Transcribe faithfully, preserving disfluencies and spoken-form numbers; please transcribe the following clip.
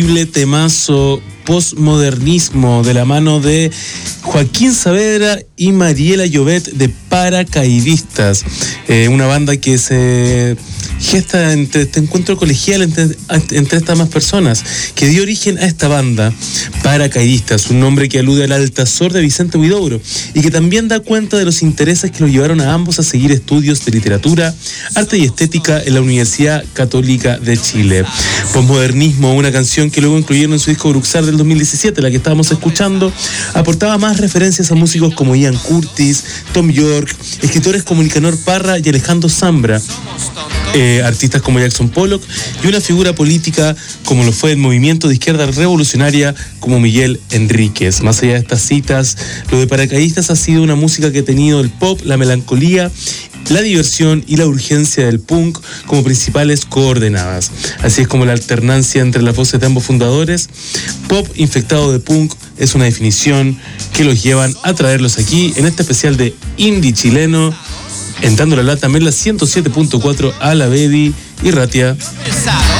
Temazo postmodernismo de la mano de Joaquín Saavedra y Mariela Llobet de Paracaidistas, eh, una banda que se gesta entre este encuentro colegial entre, entre estas más personas, que dio origen a esta banda, Paracaidistas, un nombre que alude al Altazor de Vicente Huidobro y que también da cuenta de los intereses que los llevaron a ambos a seguir estudios de literatura, arte y estética en la Universidad Católica de Chile. Postmodernismo, una canción que luego incluyeron en su disco Bruxar del dos mil diecisiete, la que estábamos escuchando, aportaba más referencias a músicos como Ian Curtis, Tom York, escritores como Nicanor Parra y Alejandro Zambra, eh, artistas como Jackson Pollock y una figura política como lo fue el movimiento de izquierda revolucionaria como Miguel Enríquez. Más allá de estas citas, lo de Paracaidistas ha sido una música que ha tenido el pop, la melancolía, la diversión y la urgencia del punk como principales coordenadas. Así es como la alternancia entre las voces de ambos fundadores, pop infectado de punk, es una definición que los llevan a traerlos aquí en este especial de indie chileno, entrando la lata Mela ciento siete punto cuatro a la Baby y Ratia.